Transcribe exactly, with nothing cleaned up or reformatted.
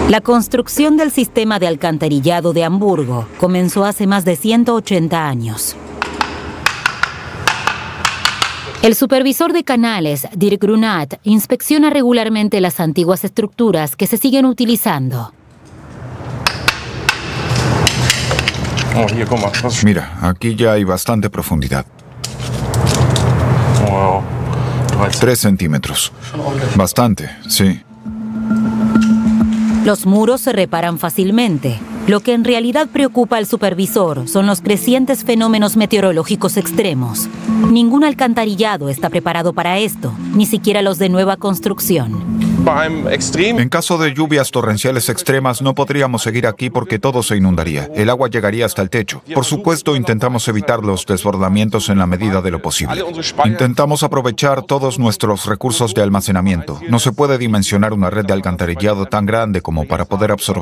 La construcción del sistema de alcantarillado de Hamburgo comenzó hace más de ciento ochenta años. El supervisor de canales, Dirk Grunat, inspecciona regularmente las antiguas estructuras que se siguen utilizando. Mira, aquí ya hay bastante profundidad. Tres centímetros. Bastante, sí. Los muros se reparan fácilmente. Lo que en realidad preocupa al supervisor son los crecientes fenómenos meteorológicos extremos. Ningún alcantarillado está preparado para esto, ni siquiera los de nueva construcción. En caso de lluvias torrenciales extremas, no podríamos seguir aquí porque todo se inundaría. El agua llegaría hasta el techo. Por supuesto, intentamos evitar los desbordamientos en la medida de lo posible. Intentamos aprovechar todos nuestros recursos de almacenamiento. No se puede dimensionar una red de alcantarillado tan grande como para poder absorber